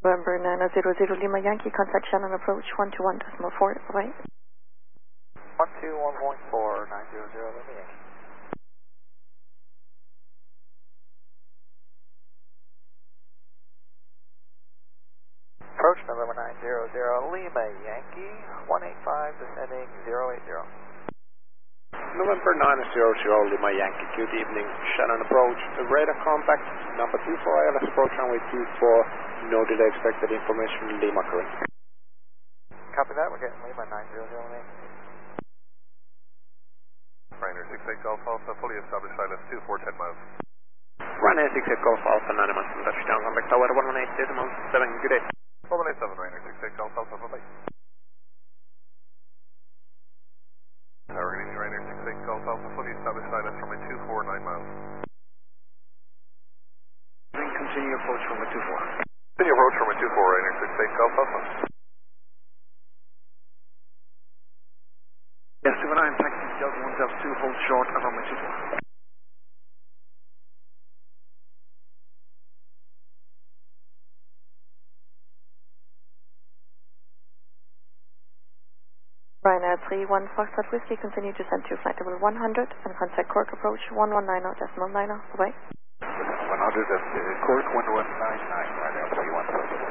November 900 Lima Yankee, contact Shannon approach 121.4, bye. 121.4, 900 Lima Yankee. Approach November 900 Lima Yankee, 185 descending 080. November 900 Lima Yankee, good evening, Shannon approach, radar contact, number 24 ILS approach runway 24, no delay expected, information Lima current. Copy that, we're getting Lima 900 Lima. Ryanair 68 Golf Alpha, fully established ILS 24, 10 miles. Ryanair 68 Golf Alpha, 9 miles from touchdown, contact tower 118.7, good day. 187, Ryanair 68 Golf Alpha, bye-bye. Tower Green, Ryanair 68 Golf Alpha, fully established ILS runway 24, 9 miles. Continue approach runway 24. Continue approach runway 24, Ryanair 68 Golf Alpha. Yes, 29, taxi Delta 172, hold short of runway 24. Ryanair 31 Foxtrot Whiskey, continue to send to flight level 100 and contact Cork approach 1190.90, bye. 100 at Cork, 1199, Ryanair 31.